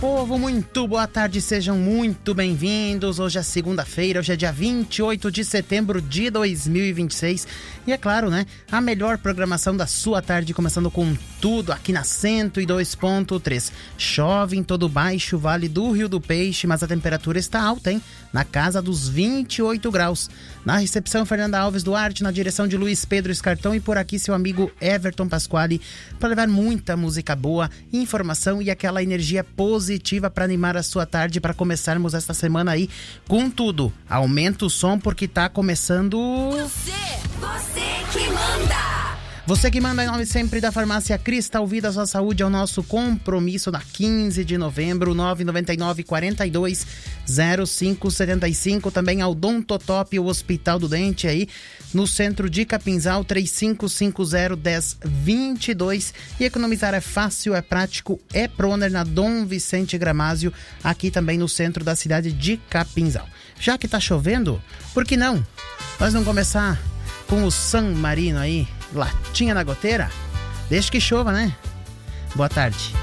Povo, muito boa tarde, sejam muito bem-vindos. Hoje é segunda-feira, hoje é dia 28 de setembro de 2026. E é claro, né, a melhor programação da sua tarde, começando com tudo aqui na 102.3. Chove em todo o baixo vale do Rio do Peixe, mas a temperatura está alta, hein? Na casa dos 28 graus. Na recepção, Fernanda Alves Duarte, na direção de Luiz Pedro Escartão, e por aqui seu amigo Everton Pasquale, para levar muita música boa, informação e aquela energia positiva para animar a sua tarde, para começarmos esta semana aí com tudo. Aumenta o som porque tá começando... Você que manda! Você que manda, em nome sempre da Farmácia Cristal Vida, a sua saúde é o nosso compromisso. Na 15 de novembro, 999 42 0575. Também ao Odontotop, o Hospital do Dente aí no centro de Capinzal, 3550 1022. E economizar é fácil, é prático, é Proner, na Dom Vicente Gramásio, aqui também no centro da cidade de Capinzal. Já que tá chovendo, por que não? Nós vamos começar com o San Marino aí, Latinha na Goteira? Deixa que chova, né? Boa tarde.